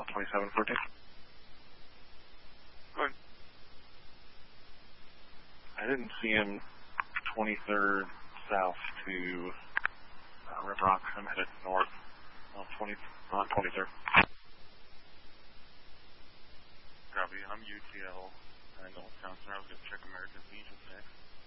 2714. Go ahead. I didn't see him 23rd south to Red Rock. I'm headed north on 23rd. Copy. I'm UTL. I know Wisconsin. I was going to check American Legion next.